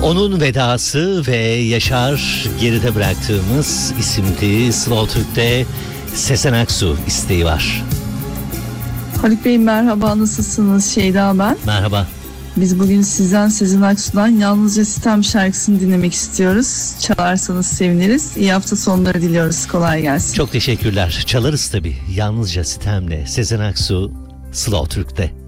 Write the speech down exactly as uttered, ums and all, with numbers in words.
Onun vedası ve Yaşar geride bıraktığımız isimli Slow Türk'te Sezen Aksu isteği var. Haluk Bey merhaba, nasılsınız? Şeyda ben. Merhaba. Biz bugün sizden Sezen Aksu'dan Yalnızca Sitem şarkısını dinlemek istiyoruz. Çalarsanız seviniriz. İyi hafta sonları diliyoruz. Kolay gelsin. Çok teşekkürler. Çalarız tabii. Yalnızca Sitem'le Sezen Aksu Slow Türk'te.